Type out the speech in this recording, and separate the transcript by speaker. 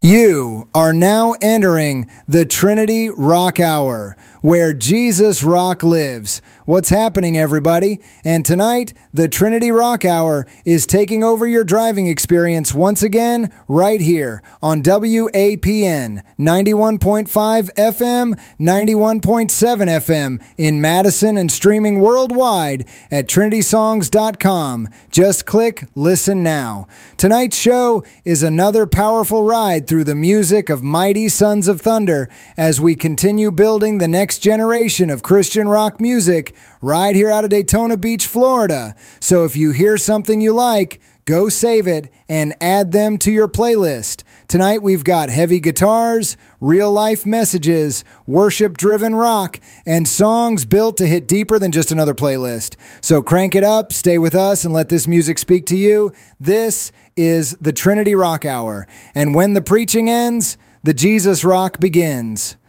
Speaker 1: You are now entering the Trinity Rock Hour, where Jesus Rock lives. What's happening, everybody? And tonight, the Trinity Rock Hour is taking over your driving experience once again right here on WAPN 91.5 FM, 91.7 FM in Madison and streaming worldwide at trinitysongs.com. Just click Listen Now. Tonight's show is another powerful ride through the music of mighty Sons of Thunder as we continue building the next generation of Christian rock music right here out of Daytona Beach, Florida. So if you hear something you like, go save it and add them to your playlist. Tonight we've got heavy guitars, real-life messages, worship-driven rock, and songs built to hit deeper than just another playlist. So crank it up, stay with us, and let this music speak to you. This is the Trinity Rock Hour. And when the preaching ends, the Jesus Rock begins.